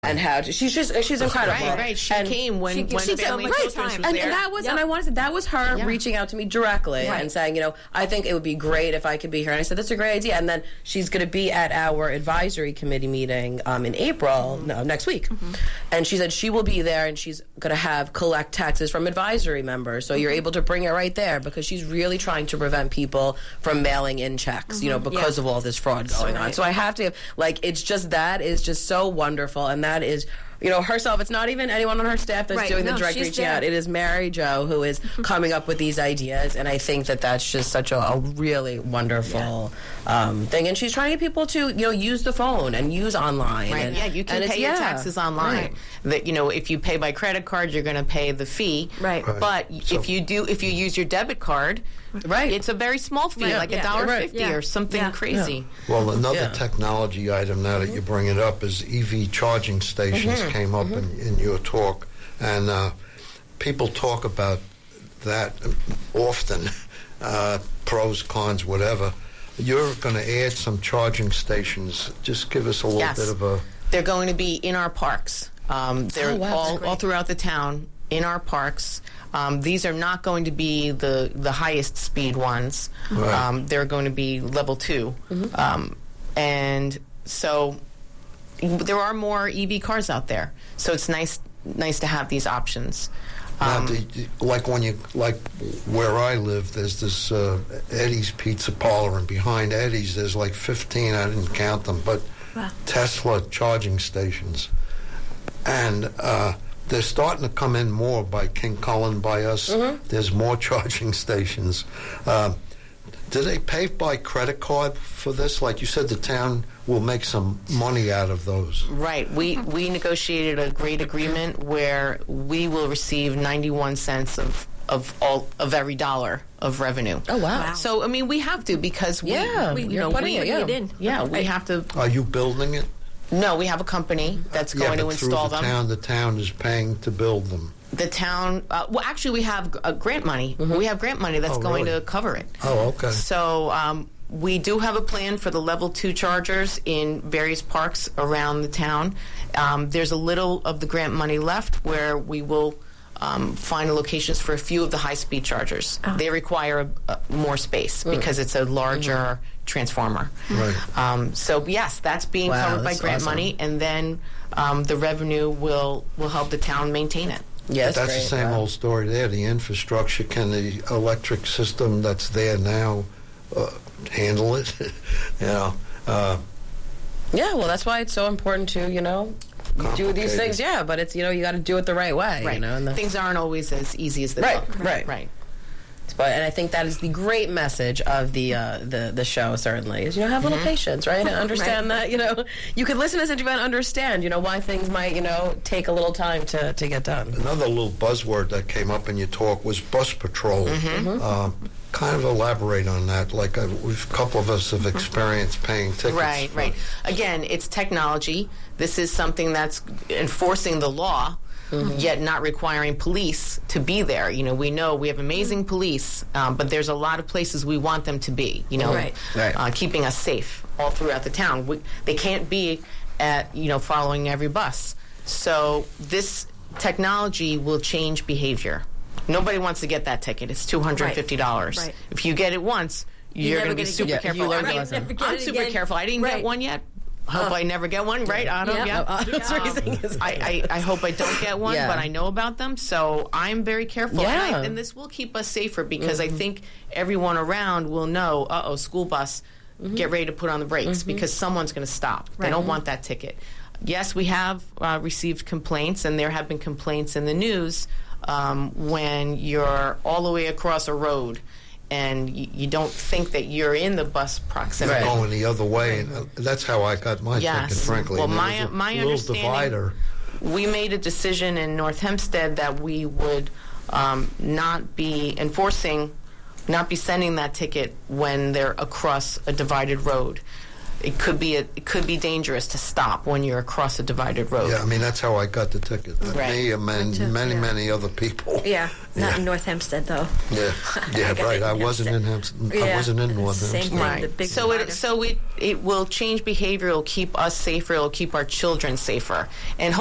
and how she's incredible. Right. She came when the family was there. And that was, and I wanted to, that was her reaching out to me directly and saying, I think it would be great if I could be here. And I said, that's a great idea. And then she's going to be at our advisory committee meeting in April, next week. And she said she will be there, and she's going to collect taxes from advisory members. So you're able to bring it right there, because she's really trying to prevent people from mailing in checks, because of all this fraud going on. So I have to, it's just, that is just so wonderful. And that is, herself. It's not even anyone on her staff that's doing the direct reaching out. It is Mary Jo who is coming up with these ideas, and I think that that's just such a really wonderful thing. And she's trying to get people to, use the phone and use online. Right. And, you can pay your taxes online. That if you pay by credit card, you're going to pay the fee. Right. But if you use your debit card, it's a very small fee, like $1.50 or something crazy. Well, another technology item now that you bring it up is EV charging stations came up in your talk, and people talk about that often, pros, cons, whatever. You're going to add some charging stations. Just give us a little bit of a... They're going to be in our parks. They're all throughout the town, in our parks. These are not going to be the highest speed ones. Right. They're going to be level 2. And so there are more EV cars out there. So it's nice to have these options. Now, like where I live, there's this Eddie's Pizza Parlor, and behind Eddie's there's like 15, I didn't count them, but Tesla charging stations. And they're starting to come in more by King Cullen, by us. There's more charging stations. Do they pay by credit card for this? Like you said, the town will make some money out of those. Right. We negotiated a great agreement where we will receive 91 cents of every dollar of revenue. Oh, wow. So, we have to, because we putting it in. Yeah, we have to. Are you building it? No, we have a company that's going to install them. The town is paying to build them. The town, actually, we have grant money. We have grant money that's going to cover it. Oh, okay. So we do have a plan for the level 2 chargers in various parks around the town. There's a little of the grant money left where we will find locations for a few of the high-speed chargers. They require more space because it's a larger transformer. Right. So yes, that's being covered by grant money, and then the revenue will help the town maintain it. Yes, that's the same old story there. The infrastructure, can the electric system that's there now handle it? Yeah, well, that's why it's so important to, do these things. Yeah, but it's, you got to do it the right way. Right. And things aren't always as easy as they look. Right. And I think that is the great message of the show, certainly, is, have a little patience, right? And understand that, you could listen to this interview and understand, why things might, take a little time to get done. Another little buzzword that came up in your talk was bus patrol. Kind of elaborate on that. Like a couple of us have experienced paying tickets. Right. Again, it's technology. This is something that's enforcing the law, yet not requiring police to be there. We know we have amazing police, but there's a lot of places we want them to be, keeping us safe all throughout the town. They can't be at, following every bus. So this technology will change behavior. Nobody wants to get that ticket. It's $250. Right. If you get it once, you're going to be super careful. I'm super careful. I didn't get one yet. Hope I never get one, right? I hope I don't get one, but I know about them, so I'm very careful. And this will keep us safer, because I think everyone around will know, school bus, get ready to put on the brakes, because someone's going to stop. They don't want that ticket. Yes, we have received complaints, and there have been complaints in the news when you're all the way across a road and you don't think that you're in the bus proximity. Going the other way. And that's how I got my ticket, frankly. Well, my understanding, divider. We made a decision in North Hempstead that we would not be sending that ticket when they're across a divided road. it could be dangerous to stop when you're across a divided road. Yeah, I mean, that's how I got the ticket. Right. Me and many other people. Yeah, not in North Hempstead though. Yeah, right. I wasn't in Hempstead. I wasn't in North Same Hempstead. thing. Right. The big So it will change behavior. It'll keep us safer. It'll keep our children safer. And